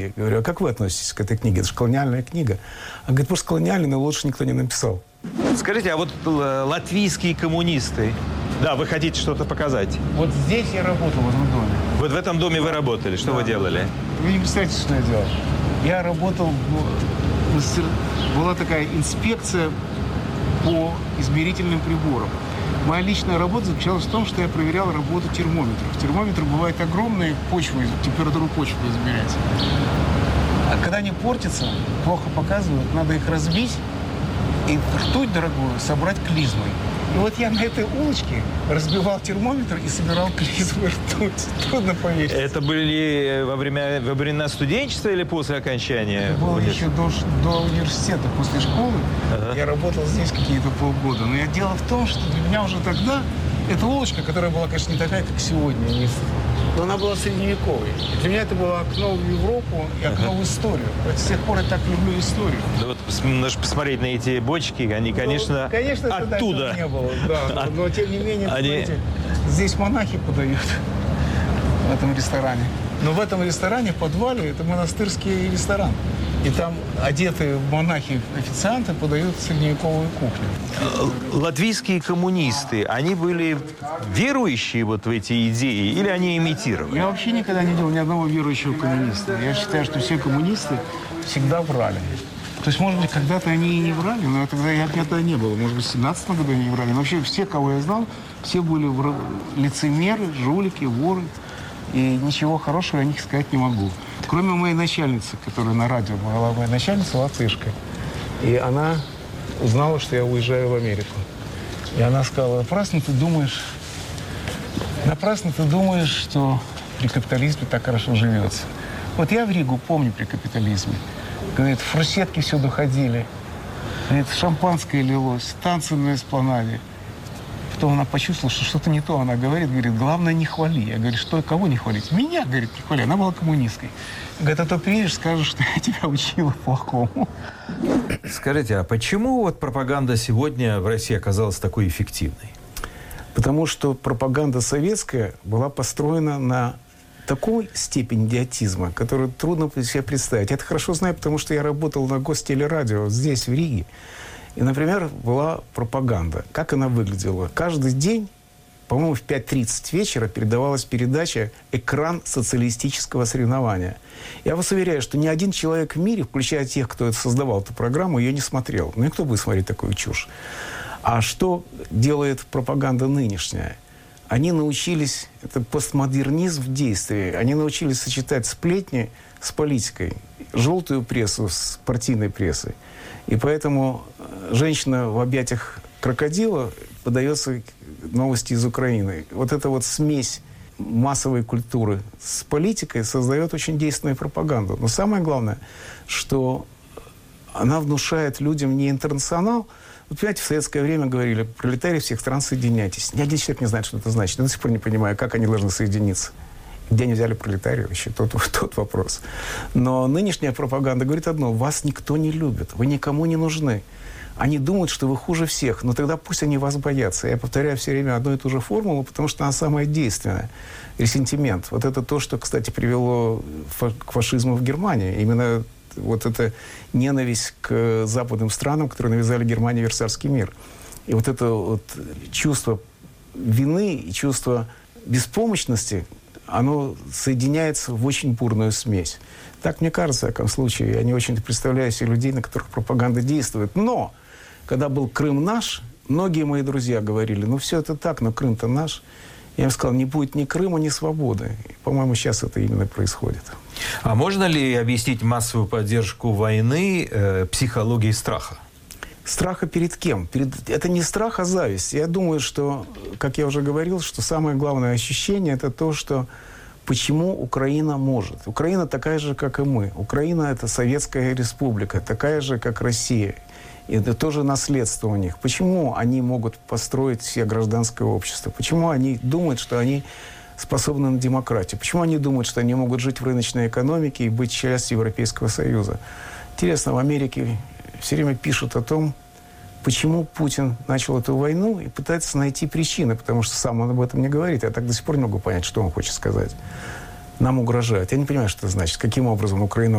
Я говорю, а как вы относитесь к этой книге? Это же колониальная книга. Он говорит, может, колониальная, но лучше никто не написал. Скажите, а вот латвийские коммунисты, да, вы хотите что-то показать? Вот здесь я работал в этом доме. Вот в этом доме вы работали, что вы делали? Вы не представляете, что я делал. Я работал, была такая инспекция по измерительным приборам. Моя личная работа заключалась в том, что я проверял работу термометров. Термометр бывает огромные, температуру почвы измерять. А когда они портятся, плохо показывают, надо их разбить и ртуть дорогую собрать клизмой. И вот я на этой улочке разбивал термометр и собирал клизму и ртуть. Трудно поверить. Это были во времена студенчества или после окончания? Это было еще до университета, после школы. Я работал здесь какие-то полгода. Но дело в том, что для меня уже тогда эта улочка, которая была, конечно, не такая, как сегодня, но она была средневековой. И для меня это было окно в Европу и окно в историю. Вот с тех пор я так люблю историю. Да вот нужно посмотреть на эти бочки, они, конечно, оттуда. Не было, да, но тем не менее, знаете, здесь монахи подают в этом ресторане. Но в этом ресторане, в подвале, это монастырский ресторан. И там одетые монахи-официанты подают средневековую кухню. Латвийские коммунисты, они были верующие вот в эти идеи или они имитировали? Я вообще никогда не видел ни одного верующего коммуниста. Я считаю, что все коммунисты всегда врали. То есть, может быть, когда-то они и не врали, но тогда я где-то не было. Может быть, в 17-м году они не врали. Но вообще все, кого я знал, все были лицемеры, жулики, воры. И ничего хорошего я о них сказать не могу. Кроме моей начальницы, которая на радио была, моя начальница латышка. И она узнала, что я уезжаю в Америку. И она сказала, напрасно ты думаешь, что при капитализме так хорошо живется. Вот я в Ригу помню при капитализме. Говорит, фурсетки всюду ходили. Говорит, шампанское лилось, танцы на эспланаде. Потом она почувствовала, что что-то не то. Она говорит, главное, не хвали. Я говорю, что, кого не хвалить? Меня, говорит, не хвали. Она была коммунисткой. Говорит, а то приедешь, скажешь, что я тебя учила плохому. Скажите, а почему вот пропаганда сегодня в России оказалась такой эффективной? Потому что пропаганда советская была построена на такой степени идиотизма, которую трудно себе представить. Я это хорошо знаю, потому что я работал на Гостелерадио здесь, в Риге. И, например, была пропаганда. Как она выглядела? Каждый день, по-моему, в 5:30 вечера передавалась передача «Экран социалистического соревнования». Я вас уверяю, что ни один человек в мире, включая тех, кто создавал эту программу, ее не смотрел. Ну и кто будет смотреть такую чушь? А что делает пропаганда нынешняя? Они научились, это постмодернизм в действии, они научились сочетать сплетни с политикой, желтую прессу с партийной прессой. И поэтому женщина в объятиях крокодила подается новости из Украины. Вот эта вот смесь массовой культуры с политикой создает очень действенную пропаганду. Но самое главное, что она внушает людям не интернационал. Вот, понимаете, в советское время говорили, пролетарии всех стран, соединяйтесь. Ни один человек не знает, что это значит. Я до сих пор не понимаю, как они должны соединиться. Где они взяли пролетариев, еще тот вопрос. Но нынешняя пропаганда говорит одно: вас никто не любит, вы никому не нужны. Они думают, что вы хуже всех, но тогда пусть они вас боятся. Я повторяю все время одну и ту же формулу, потому что она самая действенная. Ресентимент. Вот это то, что, кстати, привело к фашизму в Германии. Именно вот эта ненависть к западным странам, которые навязали Германии Версальский мир. И вот это вот чувство вины и чувство беспомощности, оно соединяется в очень бурную смесь. Так мне кажется, в всяком случае. Я не очень представляю себе людей, на которых пропаганда действует. Но, когда был Крым наш, многие мои друзья говорили, ну все это так, но Крым-то наш. Я им сказал, не будет ни Крыма, ни свободы. И, по-моему, сейчас это именно происходит. А можно ли объяснить массовую поддержку войны психологией страха? Страха перед кем? Это не страх, а зависть. Я думаю, что, как я уже говорил, что самое главное ощущение – это то, что почему Украина может. Украина такая же, как и мы. Украина – это Советская Республика, такая же, как Россия. И это тоже наследство у них. Почему они могут построить себе гражданское общество? Почему они думают, что они способны на демократию? Почему они думают, что они могут жить в рыночной экономике и быть частью Европейского Союза? Интересно, в Америке все время пишут о том, почему Путин начал эту войну, и пытается найти причины, потому что сам он об этом не говорит. Я так до сих пор не могу понять, что он хочет сказать. нам угрожают. Я не понимаю, что это значит. Каким образом Украина